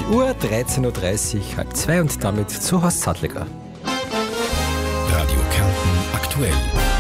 Uhr, 13.30 Uhr, 1:30 und damit zu Horst Zadliger. Radio Kärnten aktuell.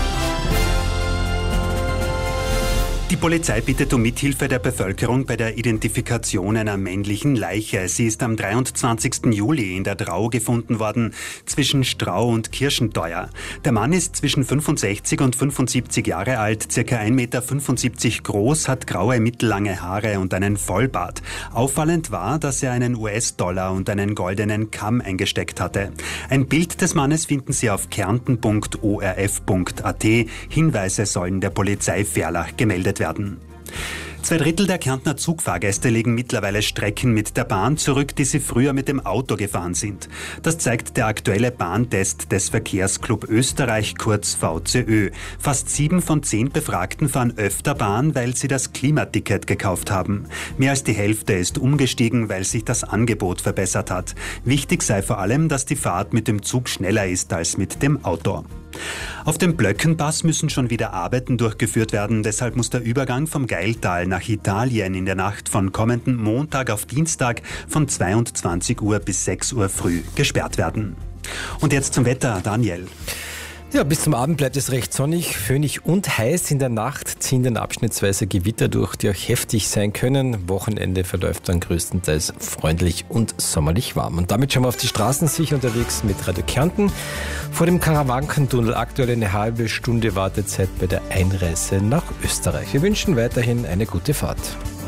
Die Polizei bittet um Mithilfe der Bevölkerung bei der Identifikation einer männlichen Leiche. Sie ist am 23. Juli in der Drau gefunden worden, zwischen Strau und Kirschenteuer. Der Mann ist zwischen 65 und 75 Jahre alt, ca. 1,75 Meter groß, hat graue mittellange Haare und einen Vollbart. Auffallend war, dass er einen US-Dollar und einen goldenen Kamm eingesteckt hatte. Ein Bild des Mannes finden Sie auf kärnten.orf.at. Hinweise sollen der Polizei Verlach gemeldet werden. 2/3 der Kärntner Zugfahrgäste legen mittlerweile Strecken mit der Bahn zurück, die sie früher mit dem Auto gefahren sind. Das zeigt der aktuelle Bahntest des Verkehrsclub Österreich, kurz VCÖ. Fast 7 von 10 Befragten fahren öfter Bahn, weil sie das Klimaticket gekauft haben. Mehr als die Hälfte ist umgestiegen, weil sich das Angebot verbessert hat. Wichtig sei vor allem, dass die Fahrt mit dem Zug schneller ist als mit dem Auto. Auf dem Blöckenpass müssen schon wieder Arbeiten durchgeführt werden. Deshalb muss der Übergang vom Geiltal nach Italien in der Nacht von kommenden Montag auf Dienstag von 22 Uhr bis 6 Uhr früh gesperrt werden. Und jetzt zum Wetter, Daniel. Ja, bis zum Abend bleibt es recht sonnig, föhnig und heiß. In der Nacht ziehen dann abschnittsweise Gewitter durch, die auch heftig sein können. Wochenende verläuft dann größtenteils freundlich und sommerlich warm. Und damit schauen wir auf die Straßen, sicher unterwegs mit Radio Kärnten. Vor dem Karawankentunnel aktuell eine halbe Stunde Wartezeit bei der Einreise nach Österreich. Wir wünschen weiterhin eine gute Fahrt.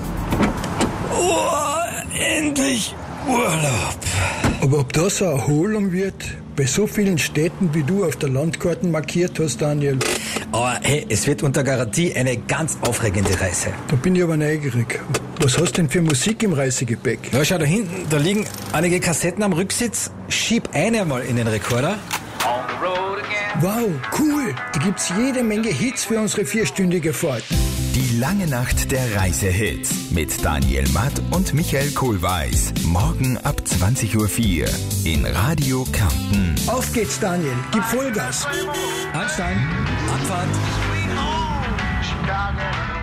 Oh, endlich Urlaub. Aber ob das eine Erholung wird, bei so vielen Städten, wie du auf der Landkarte markiert hast, Daniel? Aber hey, es wird unter Garantie eine ganz aufregende Reise. Da bin ich aber neugierig. Was hast du denn für Musik im Reisegepäck? Na, schau da hinten, da liegen einige Kassetten am Rücksitz. Schieb eine mal in den Rekorder. Wow, cool. Da gibt's jede Menge Hits für unsere 4-stündige Fahrt. Die lange Nacht der Reisehits mit Daniel Matt und Michael Kohlweis. Morgen ab 20.04 Uhr in Radio Kärnten. Auf geht's, Daniel. Gib Vollgas. Ansteigen. Abfahrt.